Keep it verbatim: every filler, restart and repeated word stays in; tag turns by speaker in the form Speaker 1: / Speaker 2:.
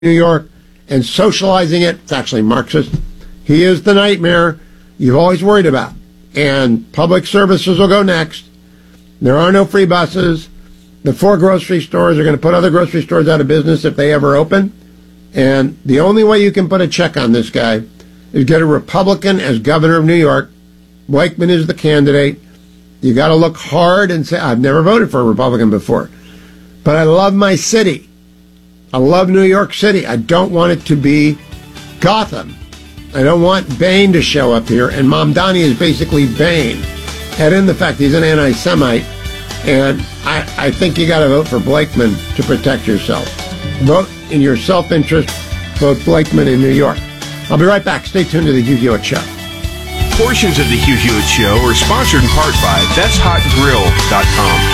Speaker 1: New York and socializing it. It's actually Marxist. He is the nightmare you've always worried about. And public services will go next. There are no free buses. The four grocery stores are going to put other grocery stores out of business if they ever open. And the only way you can put a check on this guy is get a Republican as governor of New York. Blakeman is the candidate. You got to look hard and say, I've never voted for a Republican before, but I love my city. I love New York City. I don't want it to be Gotham. I don't want Bane to show up here, and Mamdani is basically Bane. Add in the fact he's an anti-Semite, and I, I think you got to vote for Blakeman to protect yourself. Vote in your self-interest. Vote Blakeman in New York. I'll be right back. Stay tuned to the Hugh Hewitt Show.
Speaker 2: Portions of the Hugh Hewitt Show are sponsored in part by That's Hot Grill dot com.